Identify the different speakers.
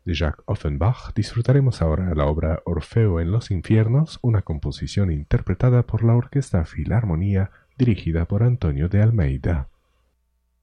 Speaker 1: De Jacques Offenbach disfrutaremos ahora la obra Orfeo en los infiernos, una composición interpretada por la Orquesta Filarmonía dirigida por Antonio de Almeida.